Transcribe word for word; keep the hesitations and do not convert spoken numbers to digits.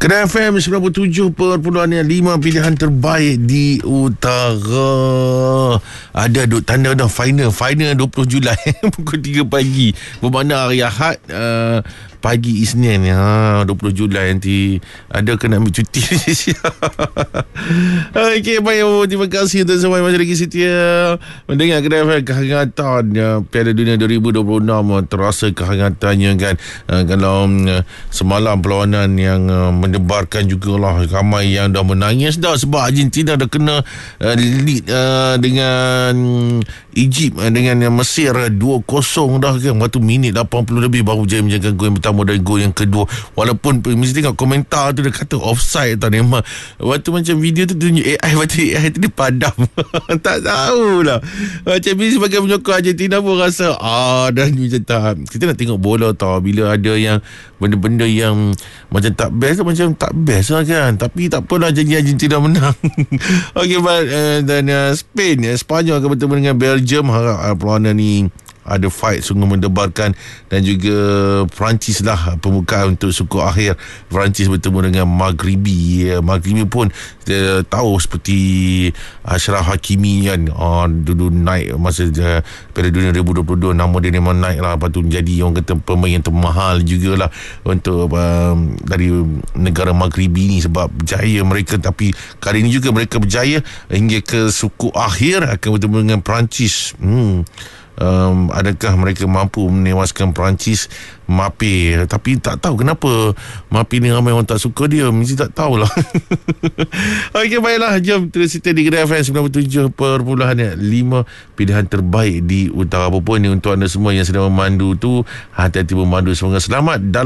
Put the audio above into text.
Kedai F M sembilan puluh tujuh perpuluhan lima pilihan terbaik di utara. Ada duk tanda dah final Final dua puluh Julai pukul tiga pagi. Bermakna hari Ahad uh, pagi Isnin ha, dua puluh Julai nanti. Ada kena ambil cuti. Okey, baik. Terima kasih untuk semua yang masih lagi setia mendengar Kedai F M. Kehangatan uh, Piala Dunia dua ribu dua puluh enam uh, terasa kehangatannya kan. uh, Kalau uh, semalam perlawanan yang uh, mendebarkan jugalah ramai yang dah menangis dah sebab Argentina dah kena uh, lead uh, dengan Egypt uh, dengan uh, Mesir uh, dua kosong dah kan. Waktu minit lapan puluh lebih baru je menjaga gol yang pertama dan gol yang kedua. Walaupun mesti tengok komentar tu dia kata offside tau. Memang waktu macam video tu tunjuk A I, waktu A I tu dia padam. Tak tahulah. Macam ni sebagai penyokong Argentina pun rasa ah dah ni macam tak. Kita nak tengok bola tau. Bila ada yang benda-benda yang macam tak best, macam tak best lah kan. Tapi tak apalah, janji Argentina menang. Okey, uh, dan uh, Spain uh, Sepanyol akan bertemu dengan Belgium. Harap uh, perlawanan ni ada fight sungguh mendebarkan. Dan juga Perancis lah pembukaan untuk suku akhir. Perancis bertemu dengan Maghribi. uh, Maghribi pun uh, tahu seperti Ashraf Hakimi kan, uh, dulu naik masa uh, Piala Dunia dua ribu dua puluh dua. Nama dia memang naik lah. Lepas tu jadi orang kata pemain yang termahal jugalah untuk uh, dari negara Maghribi ni sebab berjaya mereka. Tapi kali ini juga mereka berjaya hingga ke suku akhir, akan bertemu dengan Perancis. hmm Um, adakah mereka mampu menewaskan Perancis? Mapi. Tapi tak tahu kenapa Mapi ni ramai orang tak suka dia. Mesti tak tahulah. Okey, baiklah, jom terus kita di Kedai F M sembilan puluh tujuh perpuluhan lima pilihan terbaik di utara. Apa pun ni untuk anda semua yang sedang memandu tu, hati-hati memandu. Semoga selamat dalam